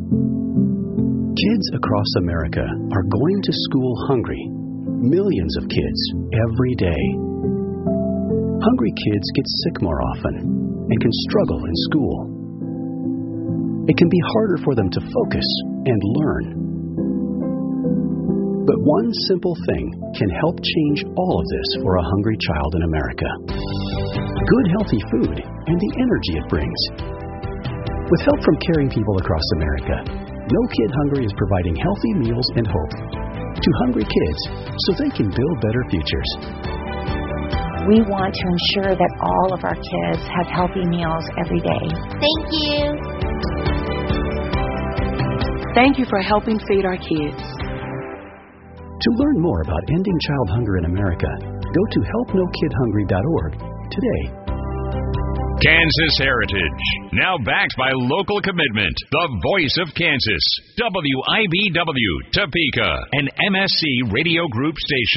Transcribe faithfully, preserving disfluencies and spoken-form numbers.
Kids across America are going to school hungry. Millions of kids every day. Hungry kids get sick more often and can struggle in school. It can be harder for them to focus and learn. But one simple thing can help change all of this for a hungry child in America. Good healthy food and the energy it brings. With help from caring people across America, No Kid Hungry is providing healthy meals and hope to hungry kids so they can build better futures. We want to ensure that all of our kids have healthy meals every day. Thank you. Thank you for helping feed our kids. To learn more about ending child hunger in America, go to help no kid hungry dot org today. Kansas Heritage, now backed by local commitment. The voice of Kansas, W I B W, Topeka, an M S C Radio Group station.